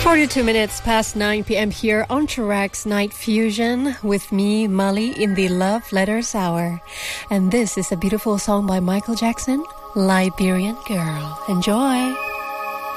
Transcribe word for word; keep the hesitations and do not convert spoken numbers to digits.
forty-two minutes past nine p.m. here on Chirag's Night Fusion with me, Molly, in the Love Letters Hour. And this is a beautiful song by Michael Jackson, Liberian Girl. Enjoy!